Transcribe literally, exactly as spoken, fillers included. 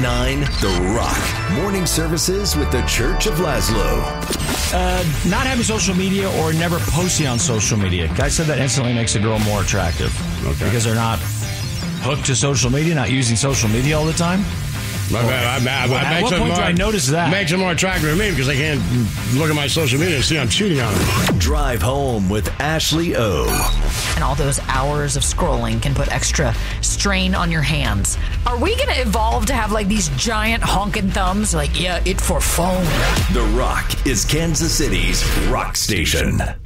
nine, The Rock. Morning services with the Church of Laszlo. Uh, not having social media or never posting on social media. Guy said that instantly makes a girl more attractive. Okay. Because they're not hooked to social media, not using social media all the time. My bad. I, I, I At what point more, did I notice that? Makes it more attractive to me because I can't look at my social media and see I'm cheating on them. Drive home with Ashley O. And all those hours of scrolling can put extra strain on your hands. Are we going to evolve to have like these giant honking thumbs? Like, yeah, it for phone. The Rock is Kansas City's rock station.